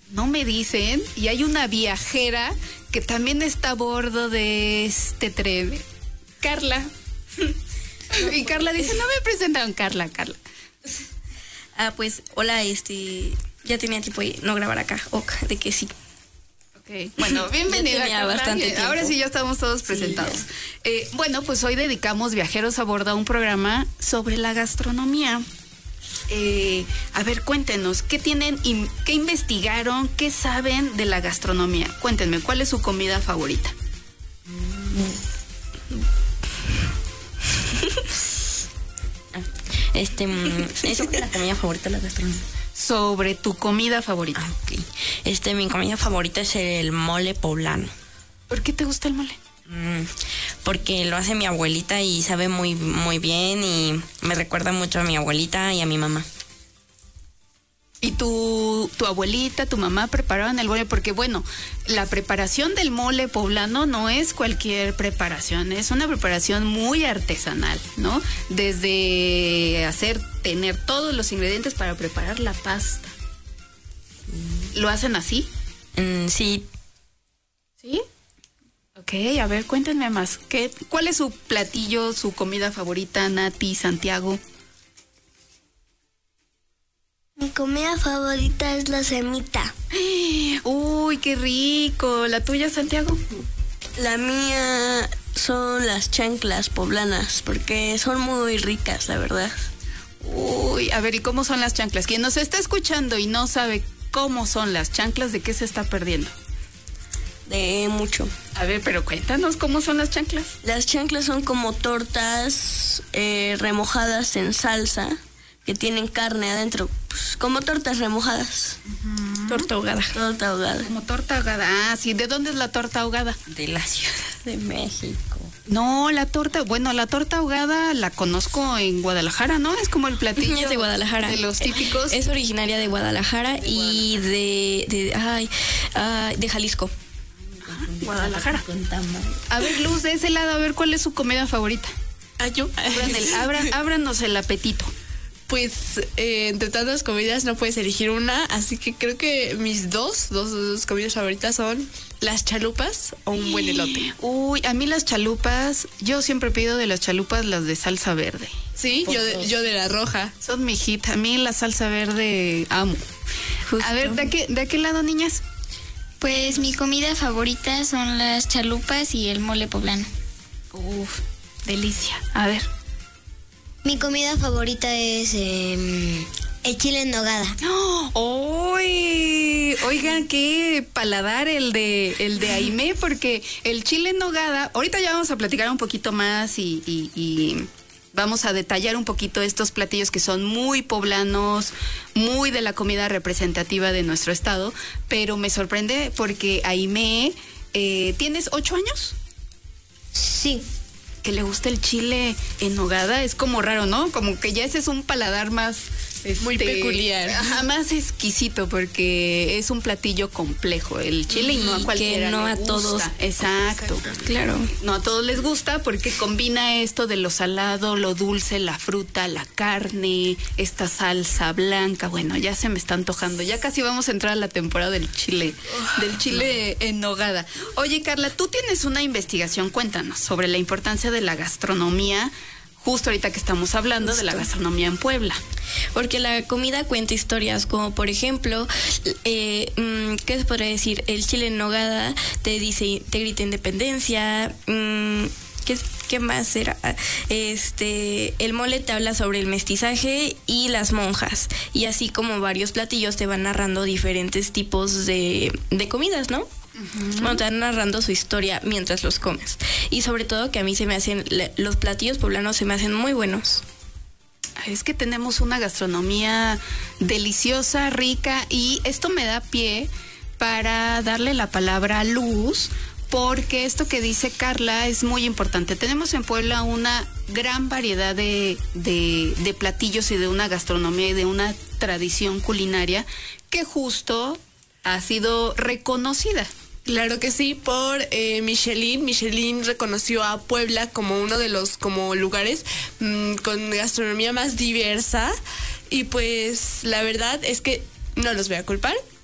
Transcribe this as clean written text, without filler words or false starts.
No me dicen, y hay una viajera que también está a bordo de este tren. Carla. Y Carla dice, no me presentaron. Carla. Pues, hola, ya tenía tiempo de no grabar acá, de que sí. Okay. Bueno, bienvenida. Tenía bastante tiempo. Ahora sí ya estamos todos presentados. Bueno, pues hoy dedicamos Viajeros a Bordo a un programa sobre la gastronomía. A ver, cuéntenos, ¿qué tienen, qué investigaron, qué saben de la gastronomía? Cuéntenme, ¿cuál es su comida favorita? Es sobre la comida favorita de la gastronomía. Sobre tu comida favorita. Ok. Mi comida favorita es el mole poblano. ¿Por qué te gusta el mole? Porque lo hace mi abuelita y sabe muy, muy bien y me recuerda mucho a mi abuelita y a mi mamá. ¿Y tu abuelita, tu mamá preparaban el mole? Porque bueno, la preparación del mole poblano no es cualquier preparación, es una preparación muy artesanal, ¿no? Desde tener todos los ingredientes para preparar la pasta. ¿Lo hacen así? Sí. ¿Sí? Ok, a ver, cuéntenme más. ¿Cuál es su platillo, su comida favorita, Nati, Santiago? Mi comida favorita es la semita. Uy, qué rico. ¿La tuya, Santiago? La mía son las chanclas poblanas, porque son muy ricas, la verdad. Uy, a ver, ¿y cómo son las chanclas? Quien nos está escuchando y no sabe cómo son las chanclas, ¿de qué se está perdiendo? De mucho. A ver, pero cuéntanos cómo son las chanclas. Las chanclas son como tortas remojadas en salsa, que tienen carne adentro, pues, como tortas remojadas. Torta ahogada. Torta ahogada. Como torta ahogada. Ah, sí. ¿De dónde es la torta ahogada? De la Ciudad de México. No, la torta ahogada la conozco en Guadalajara, ¿no? Es como el platillo. Es de Guadalajara. De los típicos. Es originaria de Guadalajara y de Jalisco. Guadalajara. A ver, Luz, de ese lado, a ver, ¿cuál es su comida favorita? ¿Yo? Ábranos el apetito. Pues entre tantas comidas no puedes elegir una, así que creo que mis dos comidas favoritas son las chalupas o un buen elote. Uy, a mí las chalupas, yo siempre pido de las chalupas las de salsa verde. Sí, yo de la roja. Son mi hit, a mí la salsa verde amo. Justo. A ver, ¿de qué lado, niñas? Pues mi comida favorita son las chalupas y el mole poblano. Uf, delicia. A ver. Mi comida favorita es el chile en nogada. ¡Uy! Oigan, qué paladar el de Aimé, porque el chile en nogada, ahorita ya vamos a platicar un poquito más y vamos a detallar un poquito estos platillos que son muy poblanos, muy de la comida representativa de nuestro estado, pero me sorprende porque Aimé, ¿tienes 8 años? Sí. Que le gusta el chile en nogada, es como raro, ¿no? Como que ya ese es un paladar más... muy peculiar. Ajá, más exquisito, porque es un platillo complejo. El chile y no a cualquiera que no le a todos. gusta. Exacto. Claro. No a todos les gusta porque combina esto de lo salado, lo dulce, la fruta, la carne, esta salsa blanca. Bueno, ya se me está antojando. Ya casi vamos a entrar a la temporada del chile en nogada. Oye, Carla, tú tienes una investigación, cuéntanos, sobre la importancia de la gastronomía, justo ahorita que estamos hablando de la gastronomía en Puebla. Porque la comida cuenta historias, como por ejemplo, ¿qué se podría decir? El chile en nogada te grita independencia. ¿Qué más será? El mole te habla sobre el mestizaje y las monjas. Y así como varios platillos te van narrando diferentes tipos de comidas, ¿no? Bueno, te van narrando su historia mientras los comes. Y sobre todo que a mí los platillos poblanos se me hacen muy buenos. Es que tenemos una gastronomía deliciosa, rica, y esto me da pie para darle la palabra a Luz, porque esto que dice Carla es muy importante. Tenemos en Puebla una gran variedad de platillos y de una gastronomía y de una tradición culinaria que justo ha sido reconocida. Claro que sí, por Michelin. Michelin reconoció a Puebla como uno de los lugares con gastronomía más diversa, y pues la verdad es que no los voy a culpar,